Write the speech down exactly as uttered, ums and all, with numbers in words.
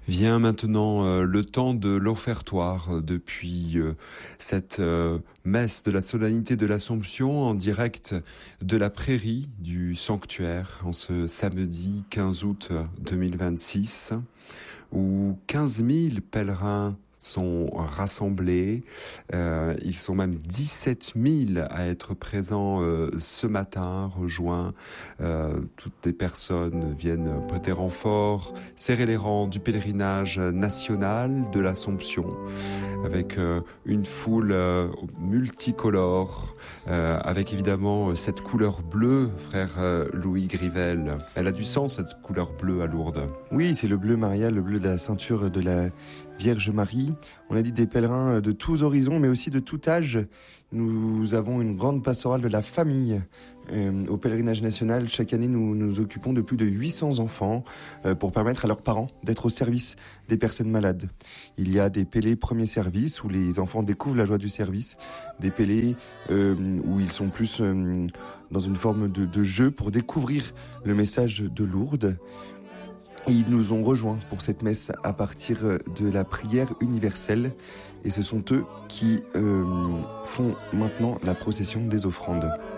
Vient maintenant euh, le temps de l'offertoire euh, depuis euh, cette euh, messe de la solennité de l'Assomption en direct de la prairie du sanctuaire en ce samedi quinze août deux mille vingt-six où quinze mille pèlerins sont rassemblés. Euh, ils sont même dix-sept mille à être présents euh, ce matin, rejoints. Euh, toutes les personnes viennent prêter renfort, serrer les rangs du pèlerinage national de l'Assomption, avec euh, une foule euh, multicolore, euh, avec évidemment cette couleur bleue, frère euh, Louis Grivel. Elle a du sens, cette couleur bleue à Lourdes. Oui, c'est le bleu Maria, le bleu de la ceinture de la Vierge Marie. On a dit des pèlerins de tous horizons, mais aussi de tout âge. Nous avons une grande pastorale de la famille euh, au pèlerinage national. Chaque année, nous nous occupons de plus de huit cents enfants euh, pour permettre à leurs parents d'être au service des personnes malades. Il y a des pélés premier service où les enfants découvrent la joie du service, des pélés euh, où ils sont plus euh, dans une forme de, de jeu pour découvrir le message de Lourdes. Et ils nous ont rejoints pour cette messe à partir de la prière universelle. Et ce sont eux qui euh, font maintenant la procession des offrandes.